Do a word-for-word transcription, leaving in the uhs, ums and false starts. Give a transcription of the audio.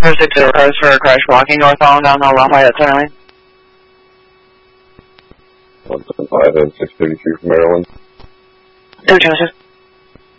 four six zero cars for a crash walking northbound down the Lafayette Center Line. one seven five and six thirty-three from Maryland. two two six.